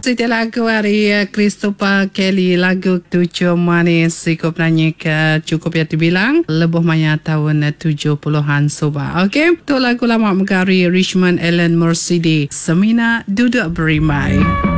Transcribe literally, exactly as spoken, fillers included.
Setiap lagu hari uh, Christopher Kelly, lagu Tujuh Manis, cukup nyanyi ke cukup ya dibilang lebih banyak tahun uh, tujuh puluhan soba. Okey, tu lagu lama Megari Richmond Ellen Mercedes, Semina Duduk Berimai.